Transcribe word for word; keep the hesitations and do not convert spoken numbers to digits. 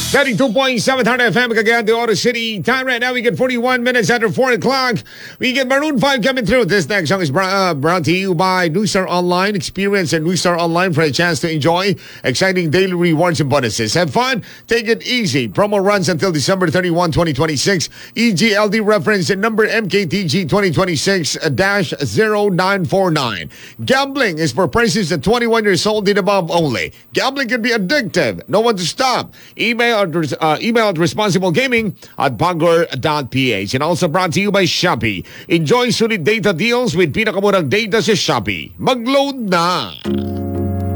ninety-two point seven F M, Cagayan de Oro City. Time right now, we get forty-one minutes after four o'clock. We get Maroon five coming through. This next song is brought, uh, brought to you by Newstar Online. Experience at Newstar Online for a chance to enjoy exciting daily rewards and bonuses. Have fun. Take it easy. Promo runs until December thirty-first, twenty twenty-six. E G L D reference and number M K T G twenty twenty-six dash zero nine four nine. Gambling is for persons at twenty-one years old and above only. Gambling can be addictive. No one to stop. Email at, uh, email at responsiblegaming at bagor dot p h. And also brought to you by Shopee. Enjoy sulit data deals with pinakamurang data sa Shopee. Mag-load na!